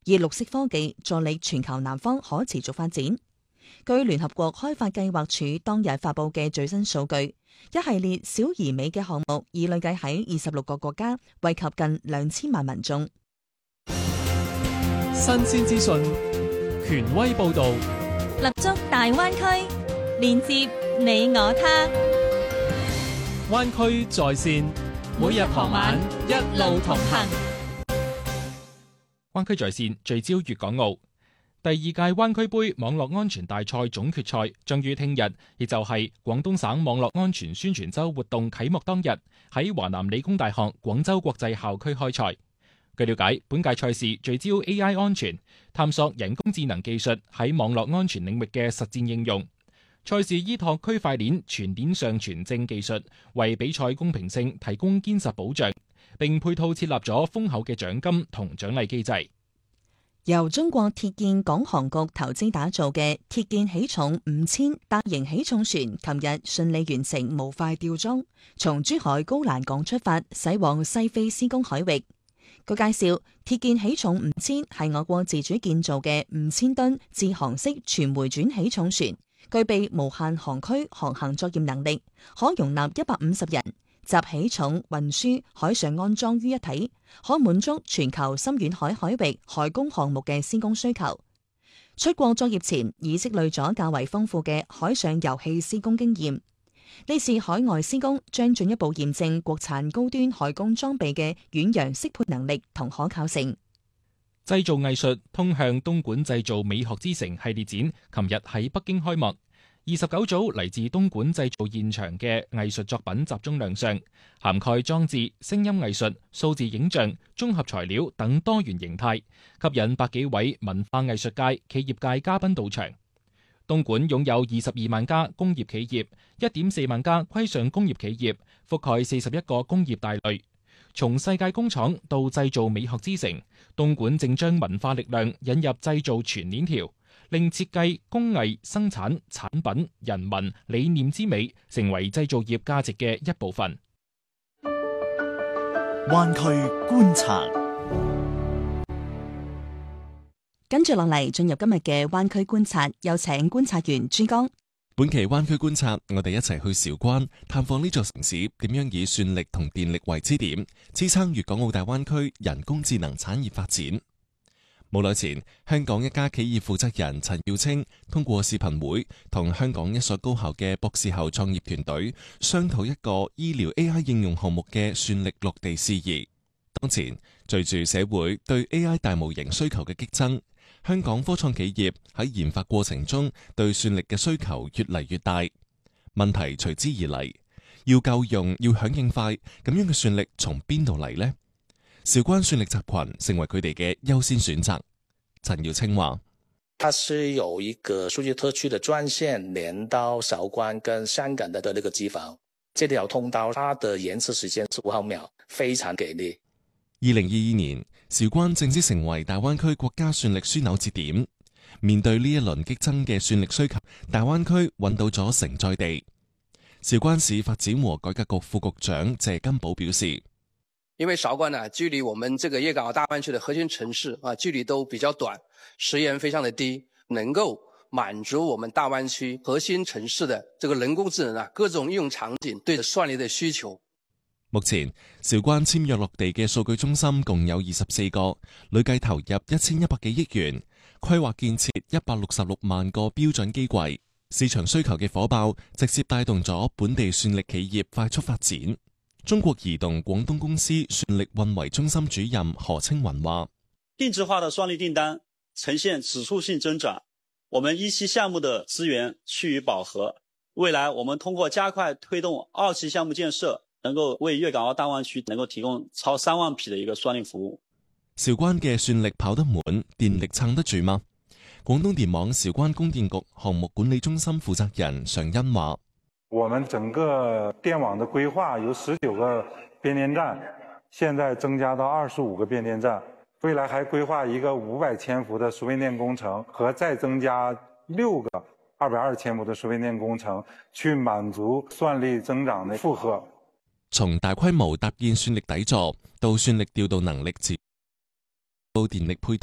以綠色科技助力全球南方可持續發展。據聯合國開發計劃署當日發佈嘅最新數據，一系列小而美嘅項目已累計喺26個國家惠及近2000萬民眾。 新鮮資訊，權威報導， 立足大灣區，連接你我他。 灣區在線，每日傍晚一路同行。 灣區在線聚焦粵港澳。第二屆灣區杯網絡安全大賽總決賽將於聽日，亦就係廣東省網絡安全宣傳週活動啟幕當日，喺華南理工大學廣州國際校區開賽。據了解，本屆賽事聚焦 AI 安全，探索人工智能技術喺網絡安全領域嘅實戰應用。賽事依託區塊鏈全鏈上傳證技術，為比賽公平性提供堅實保障，並配套設立咗豐厚嘅獎金同獎勵機制。 由中國鐵建港航局投資打造嘅鐵建起重5000大型起重船，琴日順利完成模塊吊裝，從珠海高欄港出發，駛往西非施工海域。據介紹，鐵建起重5000係我國自主建造嘅5000噸自航式全回轉起重船，具備無限航區航行作業能力，可容納150人。集起重、運輸、海上安裝於一體，可滿足全球深遠海域海工項目嘅施工需求。出國作業前已積累咗較為豐富嘅海上油氣施工經驗。呢次海外施工將進一步驗證國產高端海工裝備嘅遠洋適配能力同可靠性。 製造藝術通向東莞製造美學之城系列展，琴日喺北京開幕。29組嚟自東莞製造現場嘅藝術作品集中亮相，涵蓋裝置、聲音藝術、數字影像、綜合材料等多元形態，吸引百幾位文化藝術界、企業界嘉賓到場。東莞擁有22萬家工業企業，1.4萬家規上工業企業，覆蓋41個工業大類。從世界工廠到製造美學之城，東莞正將文化力量引入製造全鏈條，令設計、工藝、生產、產品、人文、理念之美成為製造業價值嘅一部分。 灣區觀察， 跟住落嚟進入今日嘅灣區觀察，有請觀察員朱江。 本期灣區觀察，我哋一齊去韶關探訪呢座城市點樣以算力同電力為支點，支撐粵港澳大灣區人工智能產業發展。冇耐前，香港一家企業負責人陳耀清通過視頻會同香港一所高校嘅博士後創業團隊商討一個醫療 AI 應用項目嘅算力落地事宜。當前，隨住社會對 AI 大模型需求嘅激增，香港科創企業喺研發過程中對算力嘅需求越嚟越大。問題隨之而嚟，要夠用，要響應快，咁樣嘅算力從邊度嚟呢？韶關算力集群成為佢哋嘅優先選擇。陳耀清話： 它是有一個數據特區的專線連到韶關跟香港的那個機房，這條通道它的延遲時間15毫秒，非常給力。 2022年，韶關正式成為大灣區國家算力樞紐節點。面對呢一輪激增嘅算力需求，大灣區揾到咗承載地。韶關市發展和改革局副局長謝金寶表示： 因為韶關呢，距離我們這個粵港澳大灣區的核心城市距離都比較短，時延非常的低，能夠滿足我們大灣區核心城市的這個人工智能各種應用場景對算力的需求。 目前，韶關簽約落地嘅數據中心共有24個，累計投入1100幾億元，規劃建設166萬個標準機櫃。市場需求嘅火爆，直接帶動咗本地算力企業快速發展。中國移動廣東公司算力運維中心主任何青雲話： 定制化的算力訂單呈現指數性增長，我們一期項目的資源趨於飽和。未來我們通過加快推動二期項目建設，能夠為粵港澳大灣區能夠提供超3萬匹的一個算力服務。 韶關嘅算力跑得滿，電力撐得住嗎？廣東電網韶關供電局項目管理中心負責人常恩話： 我們整個電網的規劃由19個變電站，現在增加到25個變電站，未來還規劃一個500千伏的輸變電工程和再增加6個220千伏的輸變電工程，去滿足算力增長的負荷。 從大規模搭建算力底座到算力調度能力到電力配套。